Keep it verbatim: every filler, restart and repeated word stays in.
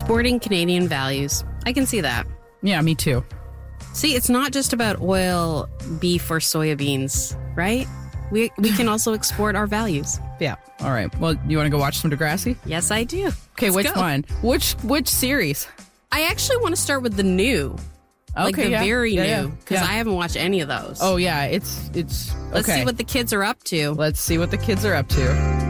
Exporting Canadian values. I can see that. Yeah, me too. See, it's not just about oil, beef, or soybeans, right? We we can also export our values. Yeah. All right. Well, you want to go watch some Degrassi? Yes, I do. Okay, Let's which go. one? Which which series? I actually want to start with the new. Okay, like the yeah. very Yeah, yeah. new. Because Yeah. I haven't watched any of those. Oh, yeah. It's, it's, Let's okay. see what the kids are up to. Let's see what the kids are up to.